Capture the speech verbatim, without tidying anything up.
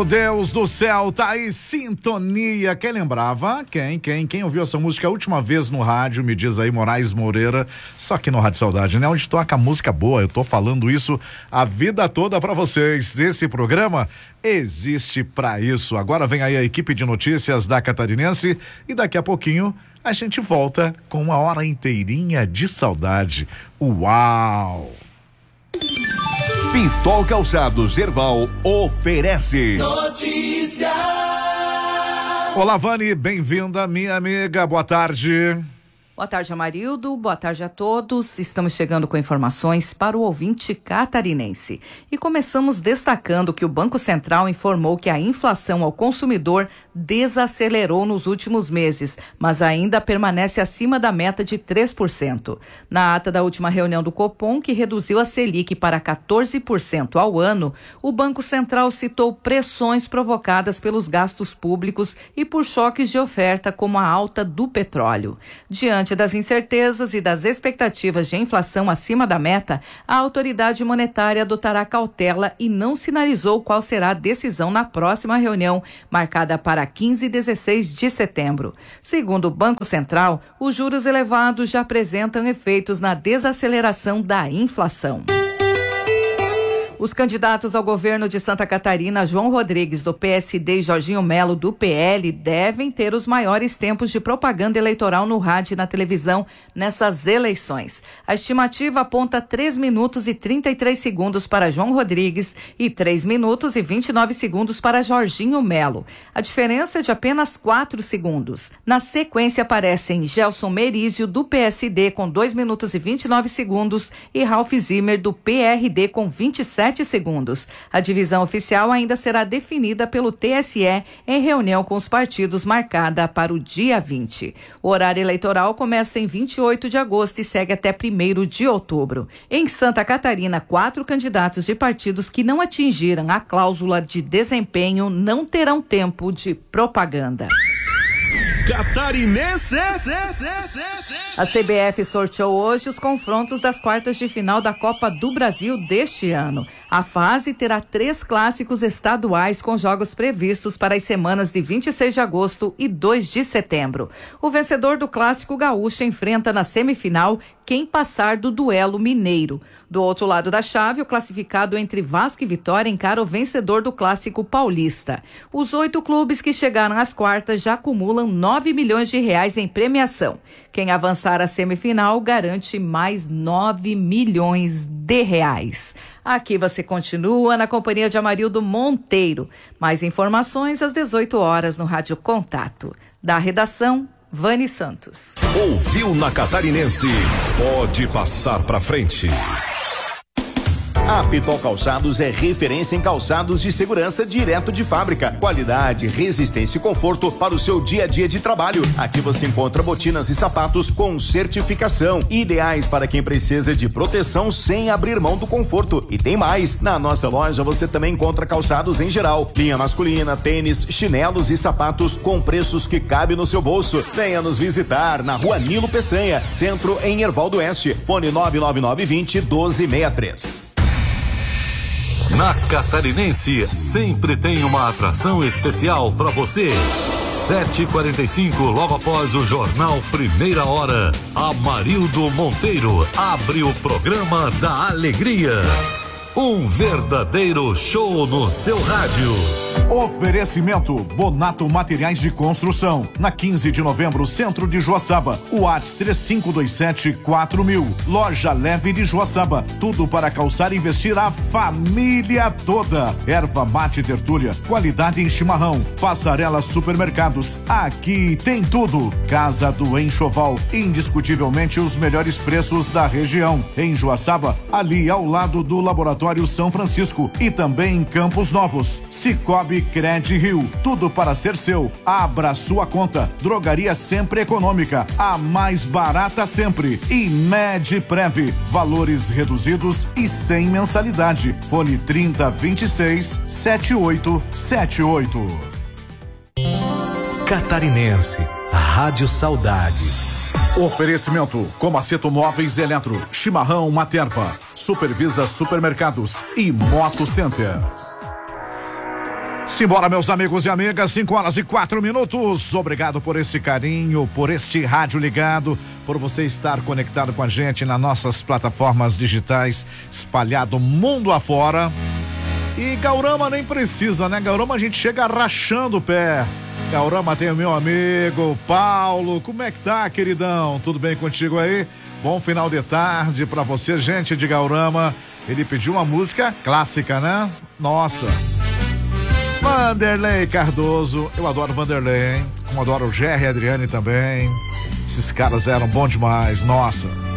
Deus do céu, tá aí sintonia. Quem lembrava? Quem? Quem? Quem ouviu essa música a última vez no rádio? Me diz aí, Moraes Moreira. Só aqui no Rádio Saudade, né? Onde toca música boa. Eu tô falando isso a vida toda pra vocês. Esse programa existe pra isso. Agora vem aí a equipe de notícias da Catarinense e daqui a pouquinho a gente volta com uma hora inteirinha de saudade. Uau! Pitol Calçados Erval oferece notícia. Olá, Vani, bem-vinda, minha amiga, boa tarde. Boa tarde, Amarildo. Boa tarde a todos. Estamos chegando com informações para o ouvinte catarinense. E começamos destacando que o Banco Central informou que a inflação ao consumidor desacelerou nos últimos meses, mas ainda permanece acima da meta de três por cento. Na ata da última reunião do Copom, que reduziu a Selic para quatorze por cento ao ano, o Banco Central citou pressões provocadas pelos gastos públicos e por choques de oferta, como a alta do petróleo. Diante Diante das incertezas e das expectativas de inflação acima da meta, a autoridade monetária adotará cautela e não sinalizou qual será a decisão na próxima reunião, marcada para quinze e dezesseis de setembro. Segundo o Banco Central, os juros elevados já apresentam efeitos na desaceleração da inflação. Os candidatos ao governo de Santa Catarina, João Rodrigues, do P S D, e Jorginho Melo, do P L, devem ter os maiores tempos de propaganda eleitoral no rádio e na televisão nessas eleições. A estimativa aponta três minutos e trinta e três segundos para João Rodrigues e três minutos e vinte e nove segundos para Jorginho Melo. A diferença é de apenas quatro segundos. Na sequência aparecem Gelson Merizio, do P S D, com dois minutos e vinte e nove segundos e Ralph Zimmer, do P R D, com vinte e sete segundos. A divisão oficial ainda será definida pelo T S E em reunião com os partidos marcada para o dia vinte. O horário eleitoral começa em vinte e oito de agosto e segue até primeiro de outubro. Em Santa Catarina, quatro candidatos de partidos que não atingiram a cláusula de desempenho não terão tempo de propaganda. Catarinense. A C B F sorteou hoje os confrontos das quartas de final da Copa do Brasil deste ano. A fase terá três clássicos estaduais com jogos previstos para as semanas de vinte e seis de agosto e dois de setembro. O vencedor do Clássico Gaúcho enfrenta na semifinal quem passar do duelo mineiro. Do outro lado da chave, o classificado entre Vasco e Vitória encara o vencedor do Clássico Paulista. Os oito clubes que chegaram às quartas já acumulam nove milhões de reais em premiação. Quem avançar à semifinal garante mais nove milhões de reais. Aqui você continua na companhia de Amarildo Monteiro. Mais informações às dezoito horas no Rádio Contato. Da redação, Vani Santos. Ouviu na Catarinense? Pode passar pra frente. A Pitol Calçados é referência em calçados de segurança direto de fábrica. Qualidade, resistência e conforto para o seu dia a dia de trabalho. Aqui você encontra botinas e sapatos com certificação, ideais para quem precisa de proteção sem abrir mão do conforto. E tem mais, na nossa loja você também encontra calçados em geral, linha masculina, tênis, chinelos e sapatos com preços que cabem no seu bolso. Venha nos visitar na Rua Nilo Peçanha, centro em Erval do Oeste. Fone nove nove nove vinte, doze sessenta e três. Na Catarinense, sempre tem uma atração especial para você. sete e quarenta e cinco, logo após o jornal Primeira Hora, Amarildo Monteiro abre o programa da alegria. Um verdadeiro show no seu rádio. Oferecimento Bonato Materiais de Construção. Na quinze de novembro, centro de Joaçaba. WhatsApp três cinco dois sete quatro mil. Loja Leve de Joaçaba. Tudo para calçar e vestir a família toda. Erva Mate Tertúlia. Qualidade em chimarrão. Passarela Supermercados. Aqui tem tudo. Casa do Enxoval. Indiscutivelmente os melhores preços da região. Em Joaçaba, ali ao lado do Laboratório São Francisco e também em Campos Novos. Cicobi Cred Rio, tudo para ser seu. Abra sua conta. Drogaria Sempre Econômica, a mais barata sempre. E Medprev, valores reduzidos e sem mensalidade. Fone trinta, vinte e seis, setenta e oito setenta e oito. Catarinense, Rádio Saudade. Oferecimento Comaceto Móveis Eletro, Chimarrão Materva, Supervisa Supermercados e Moto Center. Simbora, meus amigos e amigas, cinco horas e quatro minutos. Obrigado por esse carinho, por este rádio ligado, por você estar conectado com a gente nas nossas plataformas digitais, espalhado mundo afora. E Gaurama nem precisa, né? Gaurama a gente chega rachando o pé. Gaurama tem o meu amigo Paulo. Como é que tá, queridão? Tudo bem contigo aí? Bom final de tarde pra você, gente de Gaurama. Ele pediu uma música clássica, né? Nossa. Vanderlei Cardoso. Eu adoro Vanderlei, hein? Como adoro o Jerry e a Adriane também. Esses caras eram bons demais, nossa.